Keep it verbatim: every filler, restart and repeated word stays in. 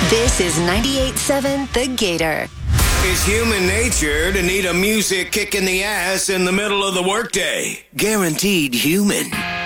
This is ninety-eight point seven The Gator. It's human nature to need a music kick in the ass in the middle of the workday. Guaranteed human.